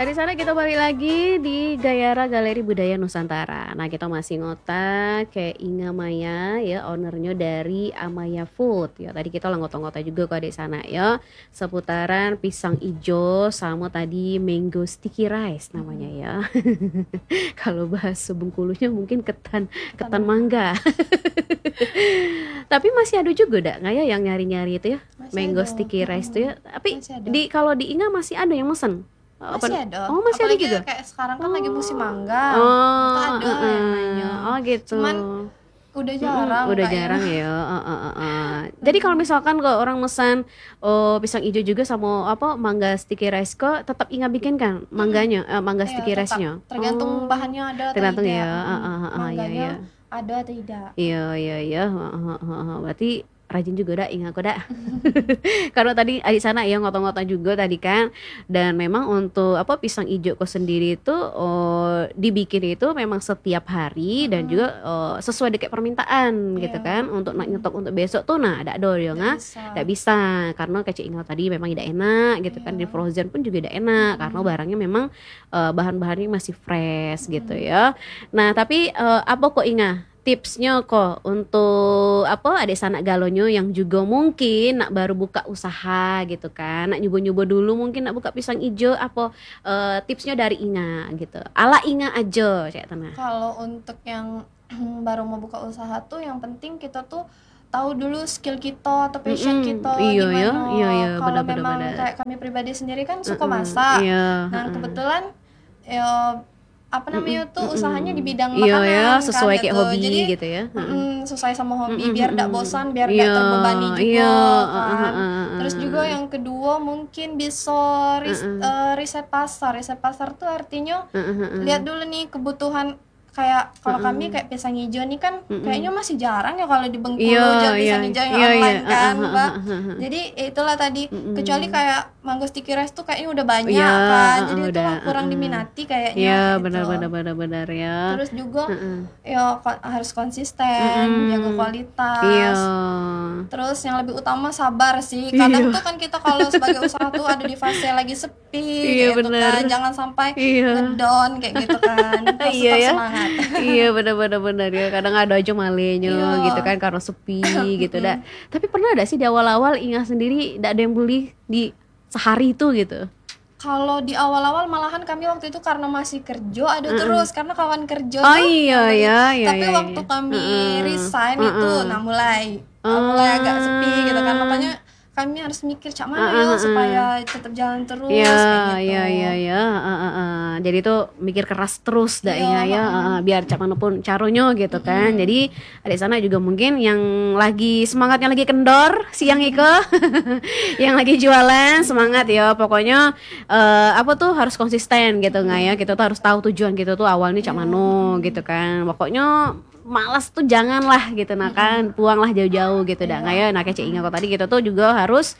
Di sana kita balik lagi di Gayara Galeri Budaya Nusantara. Nah, kita masih ngotak kayak Inga Maya ya, ownernya dari Amaya Food ya. Tadi kita ngotak-ngotak juga kok di sana ya, seputaran pisang ijo sama tadi mango sticky rice namanya ya. Kalau bahasa Bengkulunya mungkin ketan mangga. Tapi masih ada juga nggak ya yang nyari-nyari itu ya, Masih mango ada. sticky rice itu ya. Tapi Masih ada. kalau di Inga masih ada yang mesen. Masih ada. Oh, masih ada Apalagi juga. kayak sekarang kan lagi musim mangga. Oh, Itu ada yang nanya. oh gitu. Cuman udah jarang. Udah kayaknya. jarang ya. Jadi kalau misalkan kalau orang pesan pisang hijau juga sama mangga sticky rice kok tetap Inga bikin kan mangganya, mangga Iya, sticky tetap. rice-nya. Tergantung bahannya ada atau tergantung tidak. ya. Mangganya Iya. ada atau tidak. Iya. Berarti rajin juga dah Inga kok dah. Karena tadi di sana ya ngotong-ngotong juga tadi kan. Dan memang untuk pisang ijo kok sendiri itu dibikin itu memang setiap hari dan juga sesuai dengan permintaan gitu kan. Untuk nak nyetok untuk besok tuh ada ya nggak? Tidak bisa karena kayak Inga tadi memang tidak enak gitu kan. Di frozen pun juga tidak enak karena barangnya memang bahan-bahannya masih fresh gitu ya. Nah, tapi apa kok Inga tipsnya kok untuk adik sanak galonyo yang juga mungkin nak baru buka usaha gitu kan, nak nyoba-nyoba dulu mungkin nak buka pisang ijo, tipsnya dari Inga gitu, ala Inga aja kayak tenang. Kalau untuk yang baru mau buka usaha tuh yang penting kita tuh tahu dulu skill kita atau passion kita gimana. Iya, Kalau benar. memang kayak kami pribadi sendiri kan suka masak. Iya, Nah, kebetulan ya tuh usahanya di bidang iya makanan ya, sesuai kan, kayak gitu. hobi Jadi, gitu ya. sesuai sama hobi biar gak bosan, biar gak terbebani juga kan. Terus juga yang kedua mungkin bisa riset pasar. Riset pasar tuh artinya lihat dulu nih kebutuhan. Kayak kalau kami kayak pisang hijau nih kan kayaknya masih jarang ya kalau di Bengkulu jual pisang hijau yang online kan, Mbak. Jadi itulah tadi, kecuali kayak mango sticky rice tuh kayaknya udah banyak kan. Jadi itu kurang diminati kayaknya. Iya, gitu. benar ya. Terus juga ya harus konsisten, jaga kualitas. Iya. Terus yang lebih utama sabar sih. Kadang tuh kan kita kalau sebagai usaha tuh ada di fase lagi sepi gitu kan. Jangan sampai ngedown kayak gitu kan. Terus tetap semangat. Iya, benar ya. Kadang ada aja malenya gitu kan karena sepi gitu dah. Tapi pernah ada sih di awal-awal Inga sendiri tidak ada yang beli di sehari itu gitu? Kalau di awal-awal malahan kami waktu itu karena masih kerja ada terus karena kawan kerja Oh tuh. iya. Tapi waktu kami resign itu mulai agak sepi gitu kan. Makanya kami harus mikir cak mana ya supaya tetap jalan terus kayak gitu. Iya. Jadi tuh mikir keras terus dah Inga ya, biar cak mana pun caronyo gitu kan. Jadi adik sana juga mungkin yang lagi semangatnya lagi kendor siang Iko, yang lagi jualan semangat ya. Pokoknya harus konsisten gitu nggak ya. Kita tuh harus tahu tujuan kita tuh awalnya cak mano gitu kan. Pokoknya malas tuh janganlah gitu kan, buanglah jauh-jauh gitu dah nggak ya. Nah kayak Inga kok tadi kita tuh juga harus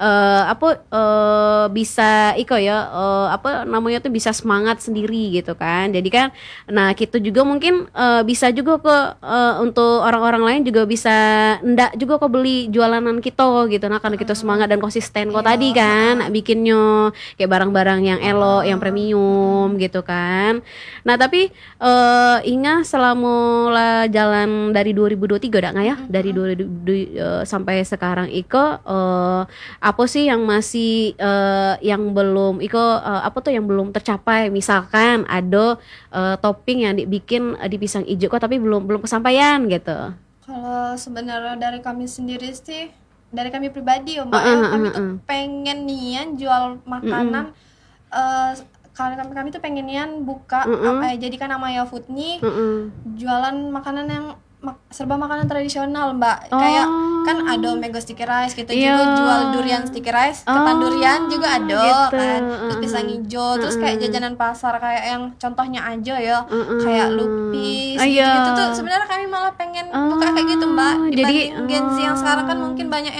bisa iko ya namanya tuh bisa semangat sendiri gitu kan. Jadi kan nah kita juga mungkin bisa juga kok untuk orang-orang lain juga bisa ndak juga kok beli jualanan kita gitu. Nah karena kita semangat dan konsisten kok tadi kan bikinnya kayak barang-barang yang elok, yang premium gitu kan. Nah tapi Inga selama jalan dari 2023 dah nggak ya? Dari sampai sekarang Iko apa sih yang masih yang belum Iko yang belum tercapai? Misalkan ada topping yang dibikin di pisang ijo kok tapi belum kesampaian gitu. Kalau sebenarnya dari kami sendiri sih, dari kami pribadi ya Mbak, kami tuh pengen nian jual makanan. Kalau kami tuh pengen nian buka jadikan Amaya Food nih jualan makanan yang serba makanan tradisional Mbak. Kayak kan ada mango sticky rice gitu, juga jual durian sticky rice, ketan durian juga ada gitu. Kan, terus pisang hijau, terus kayak jajanan pasar kayak yang contohnya aja ya, kayak lupis gitu tuh sebenarnya kami malah pengen buka kayak gitu Mbak. Dibanding Gen Z yang sekarang kan mungkin banyak yang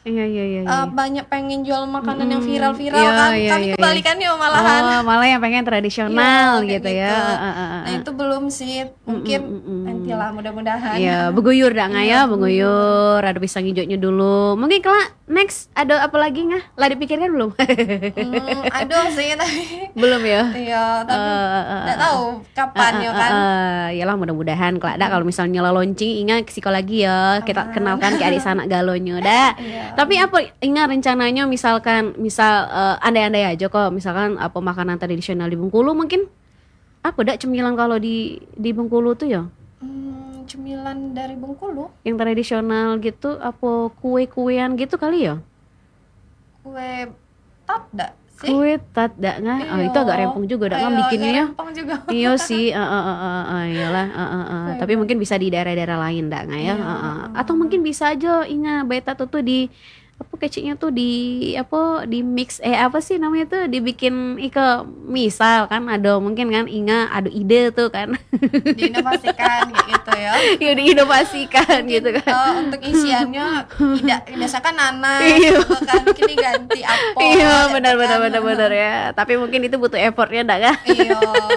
Iya, iya, iya, iya. banyak pengen jual makanan yang viral-viral Iya, kan. iya, Kami iya, kebalikannya malahan. Oh, malah yang pengen tradisional Iya, kayak gitu ya. Nah itu belum sih, mungkin nantilah mudah-mudahan. Iya, beguyur dah nggak ya, beguyur. Ada pisang hijaunya dulu. Mungkin kelak next ada apa lagi nggak? Lah dipikirkan belum? Aduh sih tapi Belum ya. iya tapi nggak tahu kapan ya kan. Yalah mudah-mudahan kelak dah kalau misalnya lo launching ingat siko lagi ya. Kita kenalkan ke adik sanak galonyo dah. Iya. Tapi apa ingat rencananya misal andai-andai aja kok misalkan apa makanan tradisional di Bengkulu mungkin apa dak cemilan kalau di Bengkulu tuh ya Cemilan dari Bengkulu, yang tradisional gitu apa kue-kuean gitu kali ya? kue tat dak sih? Kue tat dak nggak? Iya. Itu agak rempong juga dak nggak Iya, bikinnya ya? rempong juga. Iya sih, iyalah. Tapi mungkin bisa di daerah-daerah lain dak nggak ya? Iya. Atau mungkin bisa aja ingat beta tuh di apa keciknya tuh di mix apa sih namanya tuh dibikin misal kan ada mungkin kan ada ide tuh kan Diinovasikan kayak gitu ya. ya diinovasikan gitu kan Untuk isiannya tidak biasakan nanas Iya. gitu kan, mungkin diganti apel. iya gitu benar kan. ya tapi mungkin itu butuh effortnya enggak kan Iya.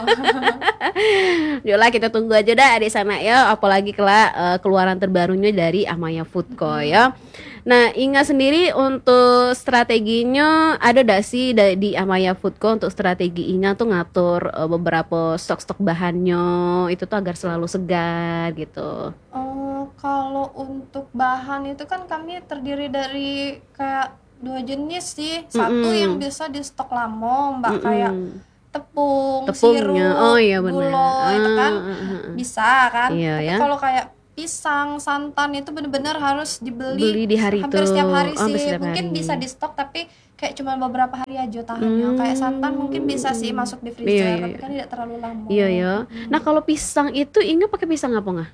Yolah kita tunggu aja dah di sana ya apalagi kelak keluaran terbarunya dari Amaya Food Co ya. Nah, Inga sendiri untuk strateginya ada gak sih di Amaya Food Co untuk strategi Inga tuh ngatur beberapa stok-stok bahannya itu tuh agar selalu segar gitu. Kalau untuk bahan itu kan kami terdiri dari kayak 2 jenis sih. Satu yang bisa di stok lama, Mbak, kayak tepung, Tepungnya. sirup, Oh iya benar. gula itu kan bisa kan. Iya, Tapi ya. kalau kayak pisang, santan itu benar-benar harus Beli di hari hampir itu. setiap hari Hampir sih. setiap Mungkin hari. bisa di stok tapi kayak cuma beberapa hari aja tahannya. Kayak santan mungkin bisa sih masuk di Iya, freezer, iya. tapi kan tidak terlalu lama. Iya ya. Nah, kalau pisang itu Inga pakai pisang apa nggak?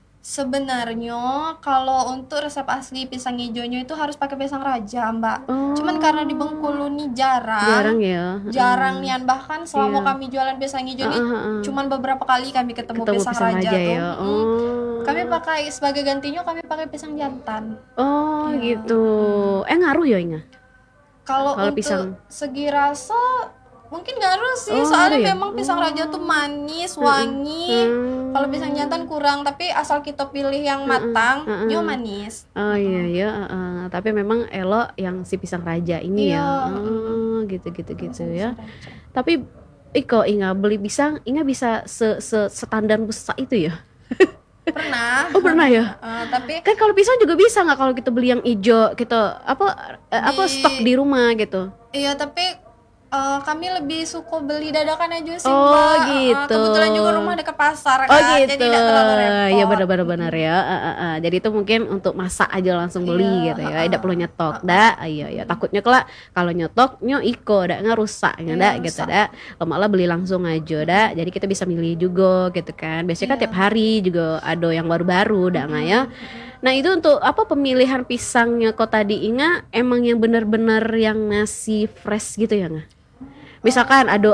Sebenarnya kalau untuk resep asli pisang hijaunya itu harus pakai pisang raja, Mbak. Oh. Cuman karena di Bengkulu nih Jarang ya. jarang nian, bahkan selama Iya. kami jualan pisang hijau nih cuman beberapa kali kami ketemu Ketemu pisang pisang raja raja tuh. ya. Oh. Kami pakai sebagai gantinya kami pakai pisang jantan. Oh gitu. Ngaruh ya Inga? Kalau Kalau untuk pisang? segi rasa mungkin ngaruh sih, Oh, soalnya ngaruh ya? memang pisang raja tuh manis, wangi. Kalau pisang jantan kurang, tapi asal kita pilih yang matang, dia manis. Oh iya ya. Tapi memang elok yang si pisang raja ini ya. Iya. Gitu ya. Tapi Iko Inga beli pisang, Inga bisa standar besar itu ya? Pernah. Oh pernah ya? Tapi Kan kalau pisang juga bisa nggak kalau kita beli yang hijau kita apa stok di rumah gitu? iya, tapi kami lebih suka beli dadakan aja sih, Oh, Mbak. gitu. Kebetulan juga rumah dekat pasar kan, Oh gitu. jadi tidak terlalu repot. Ya benar ya. Jadi itu mungkin untuk masak aja langsung beli Iya, gitu ya. Tidak perlu nyetok dah. Iya. Takutnya kelak kalau nyetoknya iko dah nggak rusak dah gitu rusak. dah. Malah beli langsung aja dah. Jadi kita bisa milih juga gitu kan. Biasanya kan tiap hari juga ada yang baru-baru dah nggak ya. Nah itu untuk apa pemilihan pisangnya kok tadi Inga emang yang benar-benar yang nasi fresh gitu ya nggak? Misalkan ado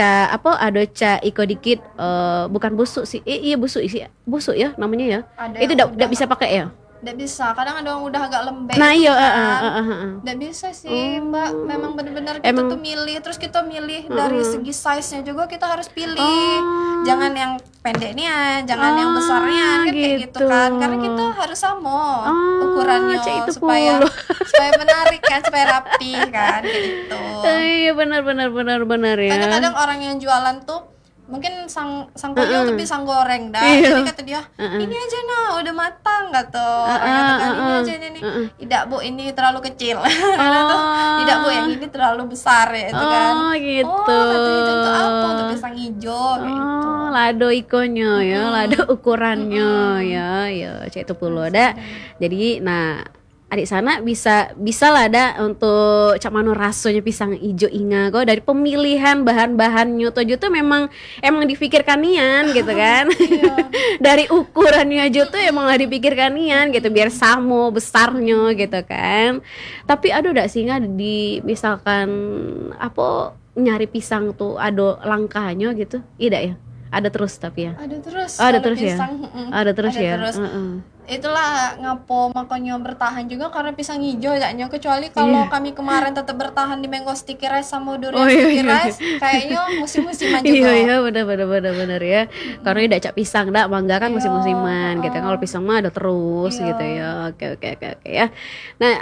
ca iko dikit bukan busuk sih. Iya busuk ya namanya ya. Ada Itu yang tidak bisa pakai ya. Nggak bisa, kadang ada yang udah agak lembek Nah iya kan. Nggak bisa sih, Mbak. Memang benar-benar kita Emang- tuh milih, terus kita milih dari segi size-nya juga kita harus pilih. Jangan yang pendeknya, jangan yang besarnya, kan kayak gitu kan. Karena kita harus sama ukurannya cek itu supaya puluh. supaya menarik kan, supaya rapi kan, kayak gitu. Iya benar ya. Kadang-kadang orang yang jualan tuh mungkin sang koyo tuh pisang goreng dah. Iya. Jadi kata dia, ini aja nah udah matang kata. Orang kata ini aja ini. Tidak Bu, ini terlalu kecil. Kadang tuh, tidak Bu, yang ini terlalu besar ya itu kan. Oh gitu. Oh, katanya itu untuk apa? Untuk pisang hijau kayak gitu. Oh, lado ikonnya ya, lado ukurannya ya, cek itu puluh dah. Jadi, nah adik sana bisa lah dah untuk cak mano rasanya pisang ijo Inga kok dari pemilihan bahan-bahannya tuh memang dipikirkan nian gitu kan. Dari ukurannya aja tuh emang lah dipikirkan nian gitu biar samo besarnya gitu kan. Tapi ada gak sih nggak di misalkan apa nyari pisang tuh ada langkahnya gitu? Iya ya. Ada terus tapi ya. Ada terus. Oh, ada kalau terus ya. pisang, Ada terus ada ya. terus. Itulah ngapo makanya bertahan juga karena pisang hijau kayaknya, kecuali kalau kami kemarin tetap bertahan di mango sticky rice sama durian sticky rice, kayaknya musim-musiman juga. Iya benar ya. Karena udah cak pisang dak mangga kan musim-musiman gitu. Kalau pisang mah ada terus gitu ya. Oke ya. Nah,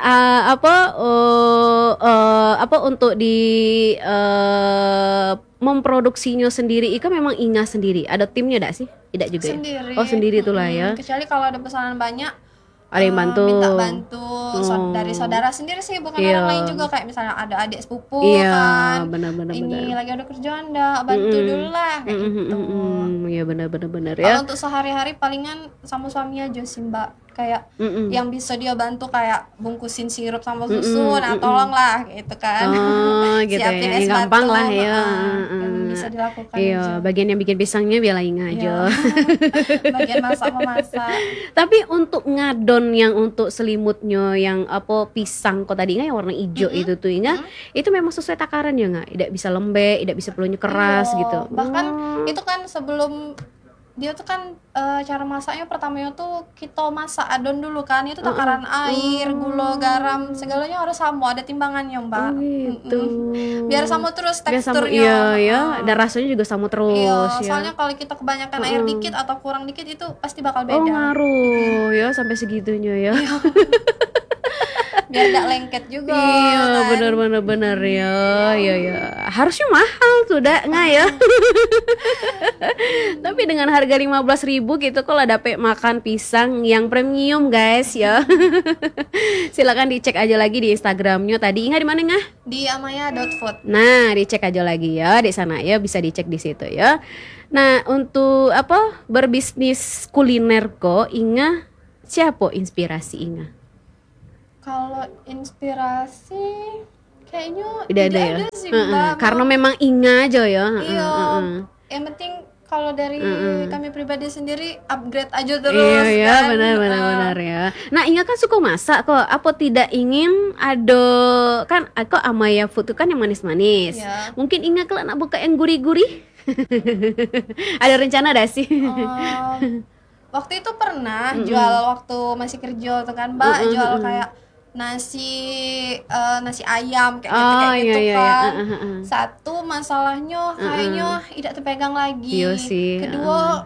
apa untuk di memproduksinya sendiri Ika memang Inga sendiri, ada timnya dak sih? Tidak juga Sendiri. ya? Oh sendiri itulah ya. Kecuali kalau ada pesanan banyak Ada yang bantu. Minta bantu dari saudara sendiri sih, bukan orang lain juga, kayak misalnya ada adik sepupu kan. Benar. Ini lagi ada kerjaan dah, bantu dulu lah kayak gitu. Iya benar ya. Kalau untuk sehari-hari palingan sama suami aja sih Mbak. Kayak yang bisa dia bantu kayak bungkusin sirup sama susu, nah tolong lah gitu kan. Oh gitu ya, Siapin es gampang batu, lah ya. yang bisa dilakukan Iya, aja. bagian yang bikin pisangnya biar Inga aja. Bagian masak memasak. Tapi untuk ngadon yang untuk selimutnya yang apa pisang kok tadi Inga yang warna hijau itu tuh Inga, itu memang sesuai takaran ya nggak? Tidak bisa lembek, tidak bisa pelunya keras gitu. Bahkan itu kan sebelum dia tuh kan cara masaknya pertamanya tuh kita masak adon dulu kan, itu takaran air, gula, garam, segalanya harus sama, ada timbangannya Mbak. Gitu. Biar sama terus Biar sama, teksturnya. iya, dan rasanya juga sama terus Iya, ya. soalnya kalau kita kebanyakan air dikit atau kurang dikit itu pasti bakal beda. Oh ngaruh ya sampai segitunya ya. Biar gak lengket juga. Iya kan? benar ya. Harusnya mahal tuh dak nggak ya. Tapi dengan harga 15.000 gitu kalau dapet makan pisang yang premium guys ya. Silakan dicek aja lagi di Instagramnya tadi Inga di mana Inga? Di amaya.food. Nah dicek aja lagi ya di sana ya, bisa dicek di situ ya. Nah untuk apa berbisnis kuliner kok Inga, siapa inspirasi Inga? Kalau inspirasi kayaknya Tidak ada tidak ya. ada sih Mbak. Karena memang Inga aja ya. Iya. Yang penting kalau dari kami pribadi sendiri upgrade aja terus. Iya kan? benar ya. Nah Inga kan suka masak kok. Apa tidak ingin ada kan? Aku Amaya Food itu kan yang manis-manis. Iya. Mungkin Inga kalau nak buka yang gurih-gurih. Ada rencana dah sih? Waktu itu pernah jual waktu masih kerja tuh kan Mbak, jual kayak nasi ayam kayak gitu kan. Satu masalahnya kayaknya tidak terpegang lagi. Iya sih. Kedua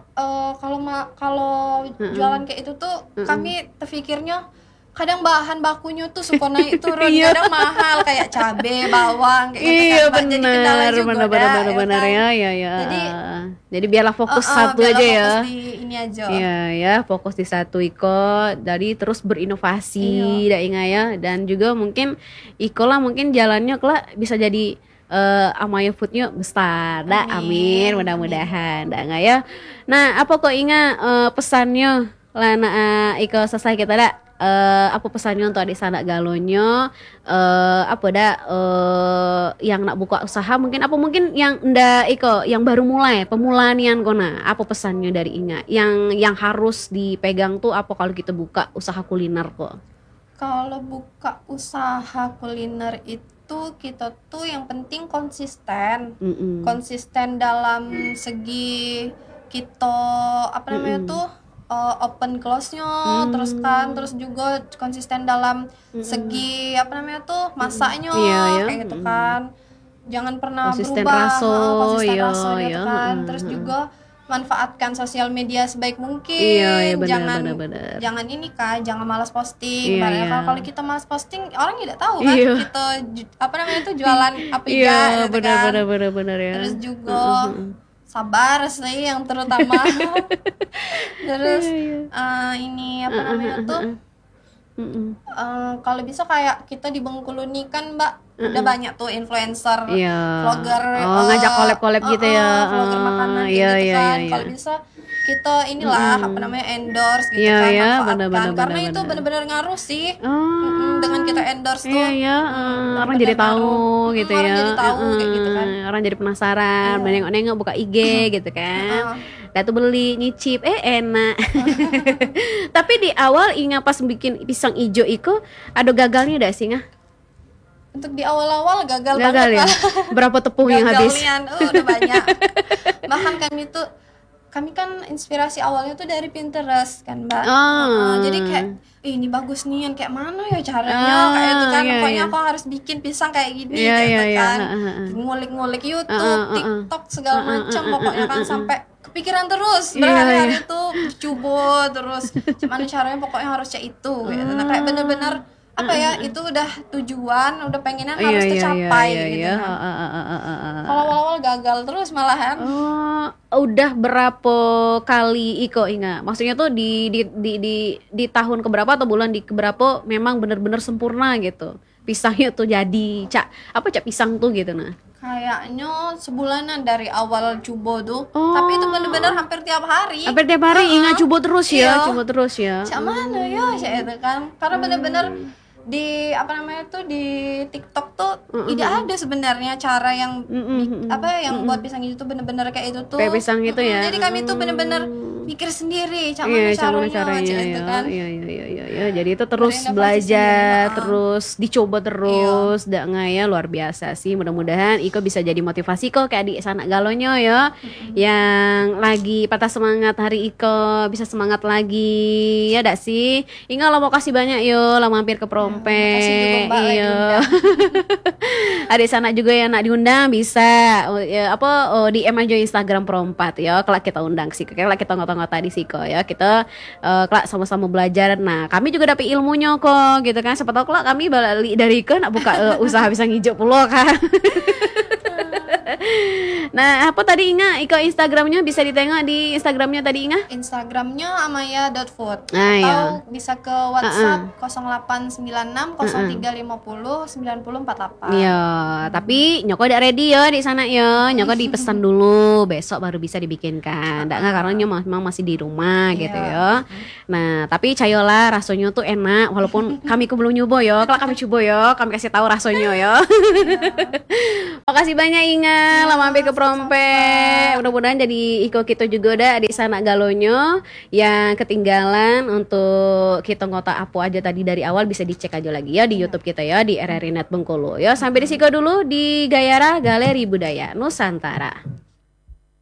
kalau jualan kayak itu tuh kami terpikirnya kadang bahan bakunya tuh suka naik turun, kadang mahal kayak cabe, bawang kayak gitu Iya kan. Jadi kendala juga benar ya. Jadi biarlah fokus satu biarlah aja ya. Fokus di ini aja. Iya ya, fokus di satu Iko, dari terus berinovasi, dak Inga ya, dan juga mungkin Iko lah mungkin jalannya kelak bisa jadi Amaya Foodnya besar, dak amin mudah-mudahan, dak Inga ya. Nah apa kok Inga pesannya lah Iko selesai kita dak. Apa pesannya untuk adik sanak galonyo apa dah yang nak buka usaha mungkin yang ndak iko yang baru mulai pemulaan yang kona, apa pesannya dari Inga yang harus dipegang tuh apa kalau kita buka usaha kuliner kok? Kalau buka usaha kuliner itu kita tuh yang penting konsisten dalam segi kita apa namanya tuh open close-nya terus juga konsisten dalam segi apa namanya tuh masaknya kayak gitu kan, jangan pernah konsisten berubah konsisten raso gitu kan. Terus juga manfaatkan sosial media sebaik mungkin. Jangan ini kan, jangan malas posting. Kalau kita malas posting orang tidak tahu kan kita apa namanya tuh jualan apa gitu kan. Benar ya. Terus juga sabar sih yang terutama. Terus ini apa namanya tuh kalau bisa kayak kita di Bengkulu nih kan Mbak, udah banyak tuh influencer, vlogger, ngajak collab gitu ya, vlogger makanan gitu kan. Kalau bisa kita inilah apa namanya endorse gitu kan, manfaatkan karena itu benar-benar ngaruh sih. Dengan kita endorse tuh orang jadi tahu gitu orang ya, jadi tahu kayak gitu kan, orang jadi penasaran, nengok-nengok buka IG gitu kan. Dah tuh beli nyicip enak. Tapi di awal Inga pas bikin pisang ijo itu ada gagalnya dah sih Inga? Untuk di awal-awal gagal banget ya. Berapa tepung yang habis? Udah banyak. Bahkan kami tuh kami kan inspirasi awalnya tuh dari Pinterest kan Mbak. Oh. Jadi kayak ini bagus nih, yang kayak mana ya caranya kayak itu kan. Iya, Pokoknya iya. aku harus bikin pisang kayak gini Iya, kayak iya, gitu iya. kan. Ngulik-ngulik YouTube, TikTok segala macam pokoknya kan, sampai kepikiran terus Iya, berhari-hari iya. tuh coba terus gimana caranya, pokoknya harus kayak itu gitu. Nah kayak bener-bener apa ya, itu udah tujuan, udah pengennya harus tercapai gitu kan. Kalau awal-awal gagal terus malahan. Oh, udah berapa kali Iko ingat? Maksudnya tuh di tahun keberapa atau bulan di keberapa memang benar-benar sempurna gitu. Pisangnya tuh jadi cak pisang tuh gitu nah. Kayaknya sebulanan dari awal coba tuh. Tapi itu bener-bener hampir tiap hari. Hampir tiap hari ingat coba terus ya, Iya. coba terus ya. Cak mana ya saya itu kan. Karena bener-bener di apa namanya tuh di TikTok tuh tidak ada sebenarnya cara yang yang buat pisang itu tuh bener-bener kayak itu tuh. Kayak pisang itu ya. Jadi kami tuh bener-bener mikir sendiri cak Iya, mana caranya cak ya. itu kan. Iya. Jadi itu terus Berinovasi belajar, sendiri, terus dicoba terus, dak ya luar biasa sih. Mudah-mudahan Iko bisa jadi motivasi kok kayak adik sanak galonyo ya, yang lagi patah semangat hari Iko bisa semangat lagi, ya dak sih. Ingat lo mau kasih banyak yo, lo mampir ke Prompe. Makasih juga Mbak lagi Iya. diundang. Adik sanak juga yang nak diundang bisa di aja Instagram Prompat ya. Kelak kita undang sih, kelak kita ngota-ngota di siko ya. Kita kelak sama-sama belajar. Nah, kami juga dapat ilmunya kok gitu kan. Siapa tahu kelak kami balik dari Iko nak buka usaha pisang hijau pulo kan. Nah, apa tadi Inga? Iko Instagramnya bisa ditengok di Instagramnya tadi Inga? Instagramnya amaya.food Ah, iya. atau bisa ke WhatsApp 0896 0350 9048. Iya, tapi Nyoko udah ready ya di sana ya. Nyoko dipesan dulu, besok baru bisa dibikinkan. Nggak karena Nyoko memang masih di rumah gitu ya. Nah, tapi cayola rasanya tuh enak walaupun kami belum nyoba ya. Kalau kami coba ya, kami kasih tahu rasanya ya. Makasih banyak Inga, lah mampir ke Prompe. Mudah-mudahan jadi Iko kita juga udah di sana galonyo yang ketinggalan untuk kita ngota apa aja tadi dari awal bisa dicek aja lagi ya di YouTube kita ya di RRI Net Bengkulu ya. Sampai di situ dulu di Gayara Galeri Budaya Nusantara.